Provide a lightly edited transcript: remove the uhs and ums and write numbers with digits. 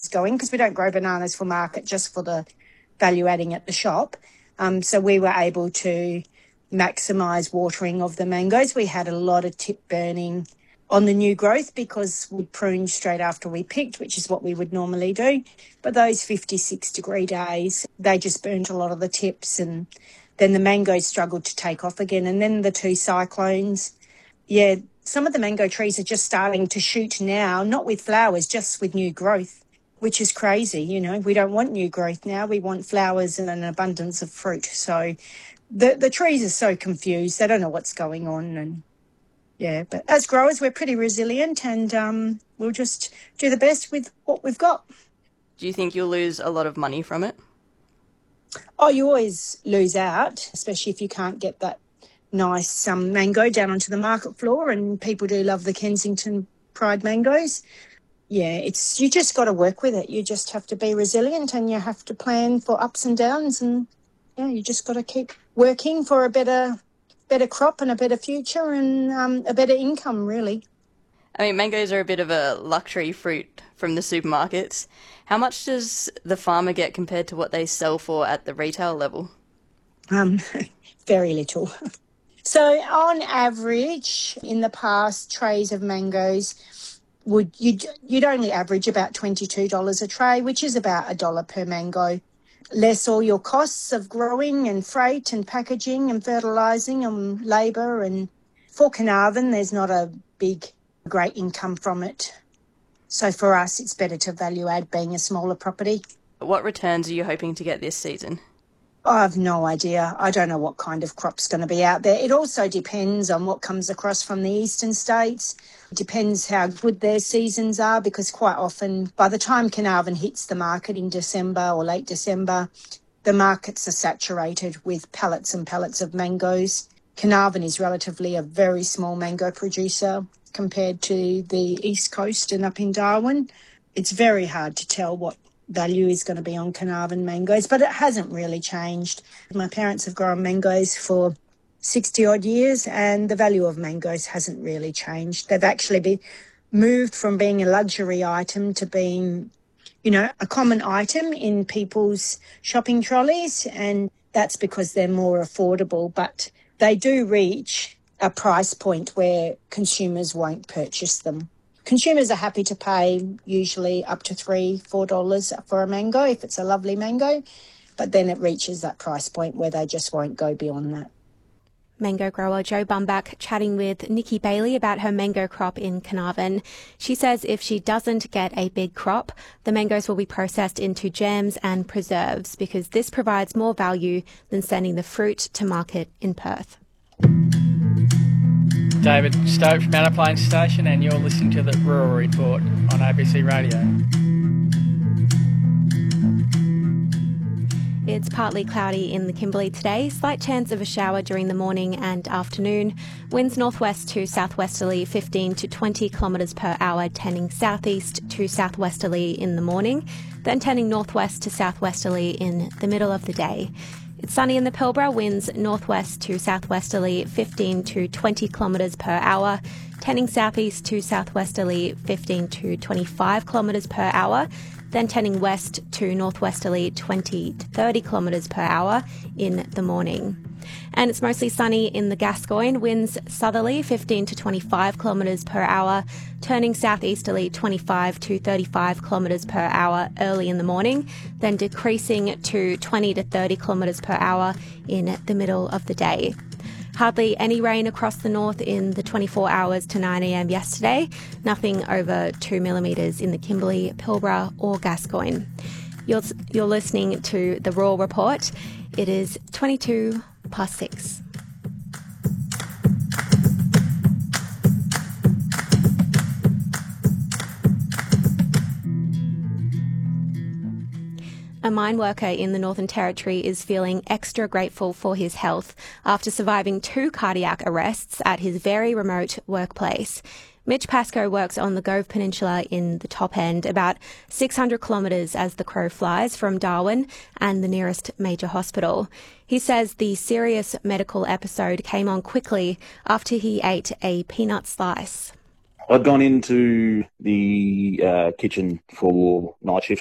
going, because we don't grow bananas for market, just for the value adding at the shop. So we were able to maximise watering of the mangoes. We had a lot of tip burning on the new growth because we pruned straight after we picked, which is what we would normally do. But those 56-degree days, they just burned a lot of the tips, and then the mangoes struggled to take off again. And then the 2 cyclones, some of the mango trees are just starting to shoot now, not with flowers, just with new growth, which is crazy. You know, we don't want new growth now. We want flowers and an abundance of fruit. So the trees are so confused. They don't know what's going on. And but as growers, we're pretty resilient, and we'll just do the best with what we've got. Do you think you'll lose a lot of money from it? Oh, you always lose out, especially if you can't get that nice mango down onto the market floor, and people do love the Kensington Pride mangoes. Yeah, you just got to work with it. You just have to be resilient, and you have to plan for ups and downs, and you just got to keep working for a better crop and a better future and a better income, really. I mean, mangoes are a bit of a luxury fruit from the supermarkets. How much does the farmer get compared to what they sell for at the retail level? Very little. So on average, in the past, trays of mangoes you'd only average about $22 a tray, which is about $1 per mango. Less all your costs of growing and freight and packaging and fertilising and labour. And for Carnarvon, there's not a great income from it. So for us, it's better to value add being a smaller property. What returns are you hoping to get this season? I have no idea. I don't know what kind of crop's going to be out there. It also depends on what comes across from the eastern states. It depends how good their seasons are, because quite often by the time Carnarvon hits the market in December or late December, the markets are saturated with pallets and pallets of mangoes. Carnarvon is relatively a very small mango producer compared to the East Coast and up in Darwin. It's very hard to tell what value is going to be on Carnarvon mangoes, but it hasn't really changed. My parents have grown mangoes for 60 odd years, and the value of mangoes hasn't really changed. They've actually been moved from being a luxury item to being, a common item in people's shopping trolleys, and that's because they're more affordable, but they do reach a price point where consumers won't purchase them. Consumers are happy to pay usually up to $3-4 for a mango if it's a lovely mango, but then it reaches that price point where they just won't go beyond that. Mango grower Jo Bumbach chatting with Nikki Bailey about her mango crop in Carnarvon. She says if she doesn't get a big crop, the mangoes will be processed into jams and preserves, because this provides more value than sending the fruit to market in Perth. David Stokes from Manor Plains Station, and you're listening to the Rural Report on ABC Radio. It's partly cloudy in the Kimberley today. Slight chance of a shower during the morning and afternoon. Winds northwest to southwesterly 15 to 20 kilometres per hour, tending southeast to southwesterly in the morning, then tending northwest to southwesterly in the middle of the day. It's sunny in the Pilbara, winds northwest to southwesterly 15 to 20 kilometres per hour, tending southeast to southwesterly 15 to 25 kilometres per hour, then tending west to northwesterly 20 to 30 kilometres per hour in the morning. And it's mostly sunny in the Gascoyne, winds southerly 15 to 25 kilometres per hour, turning southeasterly 25 to 35 kilometres per hour early in the morning, then decreasing to 20 to 30 kilometres per hour in the middle of the day. Hardly any rain across the north in the 24 hours to 9 a.m. yesterday, nothing over 2 millimetres in the Kimberley, Pilbara or Gascoyne. You're listening to the Rural Report. It is 22 past 6. A mine worker in the Northern Territory is feeling extra grateful for his health after surviving 2 cardiac arrests at his very remote workplace. Mitch Pascoe works on the Gove Peninsula in the top end, about 600 kilometres as the crow flies from Darwin and the nearest major hospital. He says the serious medical episode came on quickly after he ate a peanut slice. I'd gone into the kitchen for night shift